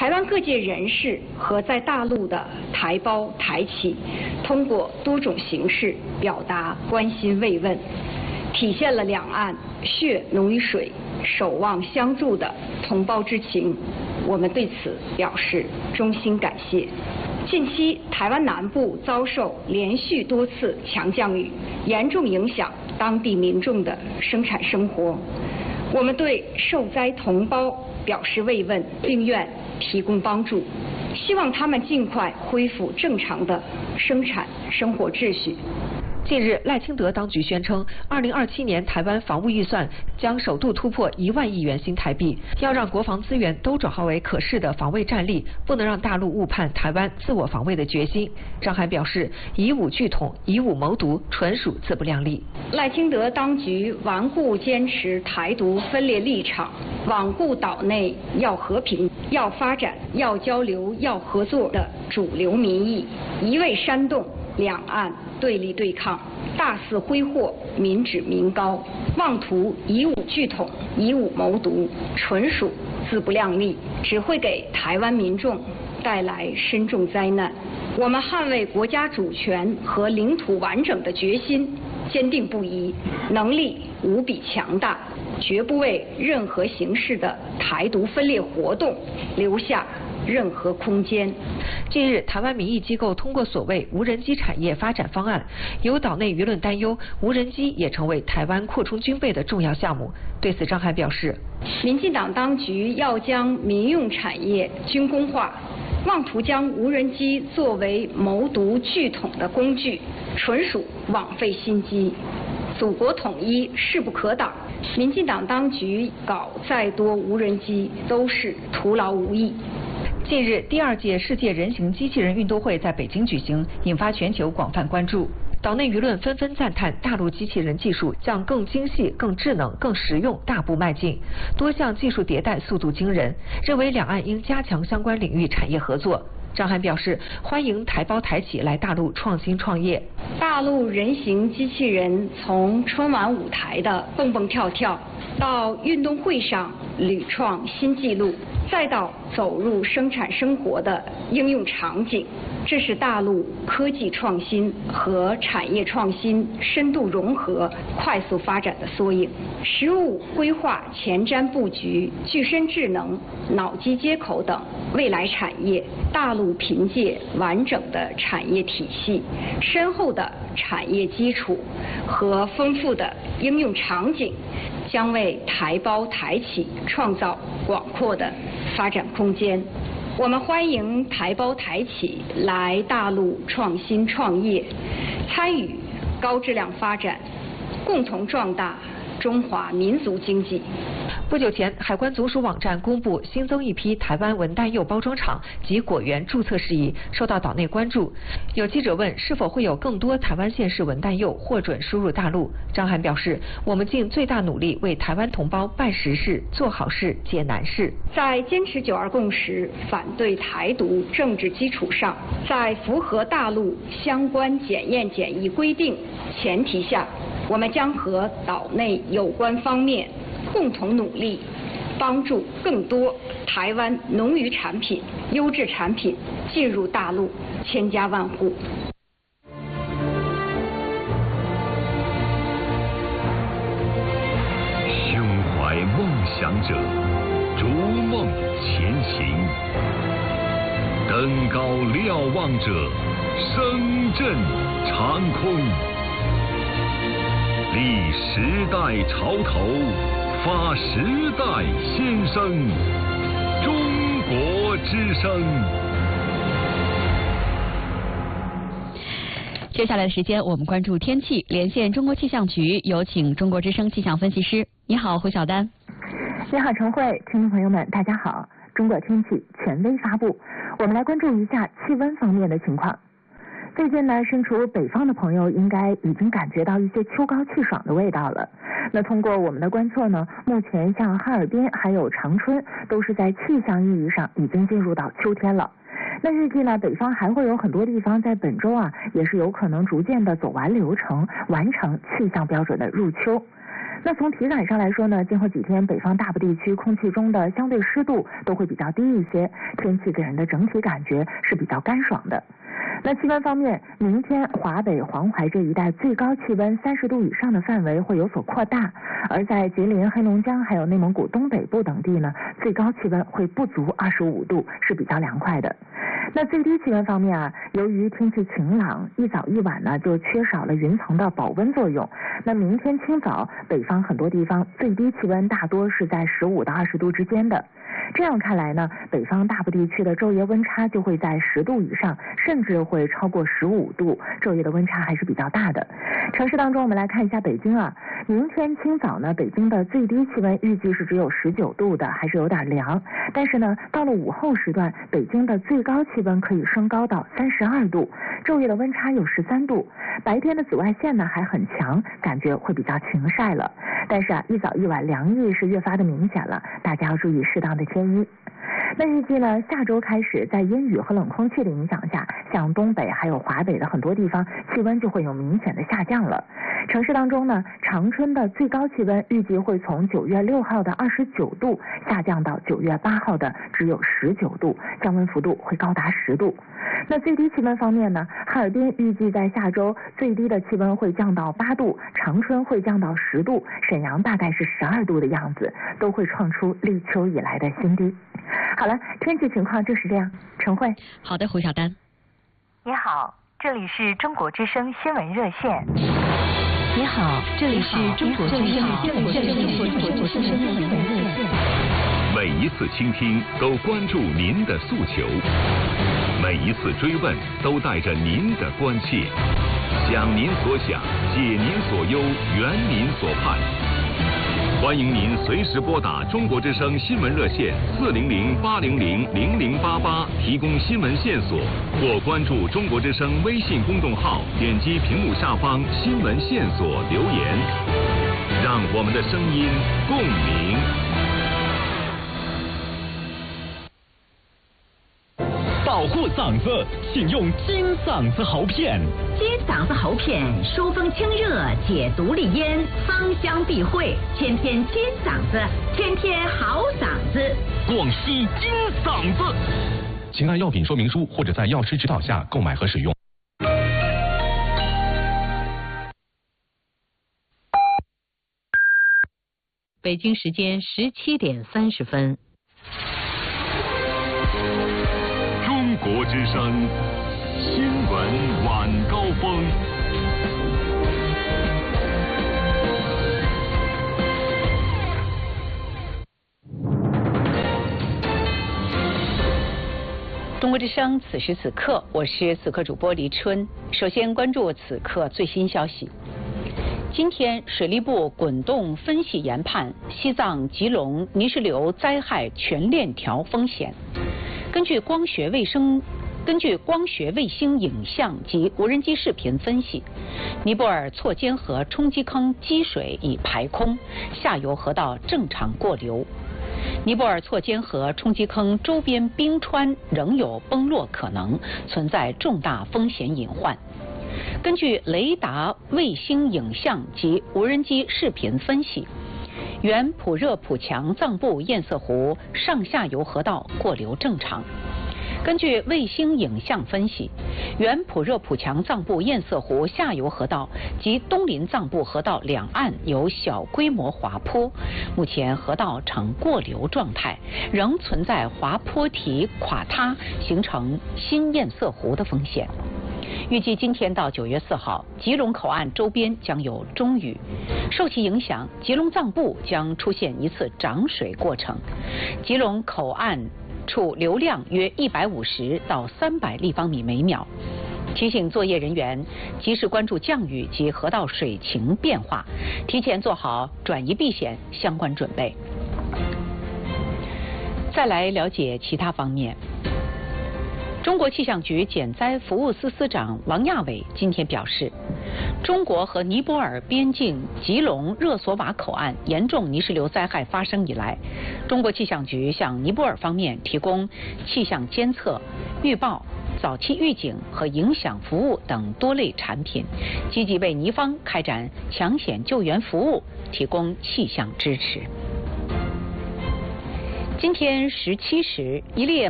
台湾各界人士和在大陆的台胞台企，通过多种形式表达关心慰问，体现了两岸血浓于水、守望相助的同胞之情。我们对此表示衷心感谢。近期，台湾南部遭受连续多次强降雨，严重影响当地民众的生产生活。我们对受灾同胞表示慰问，并愿提供帮助，希望他们尽快恢复正常的生产生活秩序。 近日，赖清德当局宣称，2027年台湾防务预算将首度突破1万亿元新台币，要让国防资源都转化为可视的防卫战力，不能让大陆误判台湾自我防卫的决心。张涵表示，以武拒统、以武谋独，纯属自不量力。 赖清德当局顽固坚持台独分裂立场，罔顾岛内要和平、要发展、要交流、要合作的主流民意，一味煽动两岸对立对抗，大肆挥霍民脂民膏，妄图以武拒统、以武谋独，纯属自不量力，只会给台湾民众带来深重灾难。我们捍卫国家主权和领土完整的决心坚定不移，能力无比强大，绝不为任何形式的台独分裂活动留下任何空间。 近日，台湾民意机构通过所谓无人机产业发展方案，有岛内舆论担忧无人机也成为台湾扩充军备的重要项目。对此，张涵表示， 民进党当局要将民用产业军工化，妄图将无人机作为谋独拒统的工具，纯属枉费心机。祖国统一势不可挡，民进党当局搞再多无人机都是徒劳无益。 近日，第2届世界人形机器人运动会在北京举行，引发全球广泛关注。岛内舆论纷纷赞叹大陆机器人技术向更精细、更智能、更实用大步迈进，多项技术迭代速度惊人，认为两岸应加强相关领域产业合作。张涵表示，欢迎台胞台企来大陆创新创业。 大陆人形机器人从春晚舞台的蹦蹦跳跳，到运动会上屡创新纪录，再到走入生产生活的应用场景，这是大陆科技创新和产业创新深度融合、快速发展的缩影。实务规划前瞻布局、具身智能、脑机接口等未来产业，大陆凭借完整的产业体系、深厚的产业基础和丰富的应用场景，将为台胞台企创造广阔的发展空间。我们欢迎台胞台企来大陆创新创业，参与高质量发展，共同壮大中华民族经济。 不久前，海关总署网站公布新增一批台湾文旦柚包装厂及果园注册事宜，受到岛内关注。有记者问是否会有更多台湾县市文旦柚获准输入大陆，张涵表示，我们尽最大努力为台湾同胞办实事、做好事、解难事。 在坚持9·2共识、反对台独政治基础上，在符合大陆相关检验检疫规定前提下，我们将和岛内有关方面共同努力，帮助更多台湾农渔产品、优质产品进入大陆千家万户。 胸怀梦想者，逐梦前行；登高瞭望者，声震长空。立时代潮头，发时代先声，中国之声。 接下来的时间，我们关注天气，连线中国气象局，有请中国之声气象分析师。你好，胡晓丹。 你好，陈慧，听众朋友们，大家好。中国天气权威发布，我们来关注一下气温方面的情况。最近呢，身处北方的朋友应该已经感觉到一些秋高气爽的味道了。那通过我们的观测呢，目前像哈尔滨还有长春都是在气象意义上已经进入到秋天了。那预计呢，北方还会有很多地方在本周也是有可能逐渐的走完流程，完成气象标准的入秋。 那从体感上来说呢，今后几天北方大部地区空气中的相对湿度都会比较低一些，天气给人的整体感觉是比较干爽的。那气温方面，明天华北、黄淮这一带最高气温30度以上的范围会有所扩大，而在吉林、黑龙江还有内蒙古东北部等地呢，最高气温会不足25度，是比较凉快的。那最低气温方面啊，由于天气晴朗，一早一晚呢就缺少了云层的保温作用。那明天清早，北方很多地方最低气温大多是在15到20度之间的。这样看来呢，北方大部地区的昼夜温差就会在10度以上，甚至会超过15度，昼夜的温差还是比较大的。城市当中，我们来看一下北京啊，明天清早呢，北京的最低气温预计是只有19度的，还是有点凉。但是呢，到了午后时段，北京的最高气温可以升高到32度，昼夜的温差有13度。白天的紫外线呢还很强，感觉会比较晴晒了。但是啊，一早一晚凉意是越发的明显了，大家要注意适当的添衣。那预计呢，下周开始，在阴雨和冷空气的影响下，像东北还有华北的很多地方，气温就会有明显的下降了。城市当中呢，长春的最高气温预计会从9月6号的29度下降到9月8号的只有19度，降温幅度会高达10度。那最低气温方面呢，哈尔滨预计在下周最低的气温会降到8度，长春会降到10度，沈阳大概是12度的样子，都会创出立秋以来的新低。好了，天气情况就是这样。陈慧。 好的，胡晓丹。 你好，这里是中国之声新闻热线。 你好，这里是中国之声新闻热线。 每一次倾听都关注您的诉求，每一次追问都带着您的关切，想您所想，解您所忧，圆您所盼。欢迎您随时拨打中国之声新闻热线400-800-0088提供新闻线索，或关注中国之声微信公众号，点击屏幕下方新闻线索留言，让我们的声音共鸣。 保护嗓子，请用金嗓子喉片。 金嗓子喉片疏风清热，解毒利咽，芳香避秽，天天金嗓子，天天好嗓子。 广西金嗓子，请按药品说明书或者在药师指导下购买和使用。 北京时间17点30分。 中国之声新闻晚高峰。 中国之声此时此刻，我是此刻主播黎春。首先关注此刻最新消息。今天，水利部滚动分析研判西藏、吉隆泥石流灾害全链条风险。根据光学卫星影像及无人机视频分析，尼泊尔错尖河冲积坑积水已排空，下游河道正常过流。尼泊尔错尖河冲积坑周边冰川仍有崩落可能，存在重大风险隐患。根据雷达卫星影像及无人机视频分析，原普热普强藏布堰塞湖上下游河道过流正常。根据卫星影像分析，原普热普强藏布堰塞湖下游河道及东林藏布河道两岸有小规模滑坡，目前河道呈过流状态，仍存在滑坡体垮塌形成新堰塞湖的风险。预计今天到9月4号，吉隆口岸周边将有中雨，受其影响，吉隆藏布将出现一次涨水过程。吉隆口岸处流量约150到300立方米每秒。提醒作业人员及时关注降雨及河道水情变化，提前做好转移避险相关准备。再来了解其他方面。中国气象局减灾服务司司长王亚伟今天表示，中国和尼泊尔边境吉隆热索瓦口岸严重泥石流灾害发生以来，中国气象局向尼泊尔方面提供气象监测、预报、 早期预警和影响服务等多类产品，积极为尼方开展抢险救援服务提供气象支持。今天17时，一列